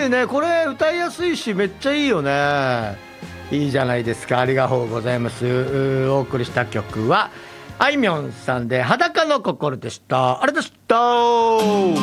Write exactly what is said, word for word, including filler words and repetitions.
いね、これ歌いやすいしめっちゃいいよね。いいじゃないですか。ありがとうございます。お送りした曲はあいみょんさんで裸の心でした。ありがとうございました。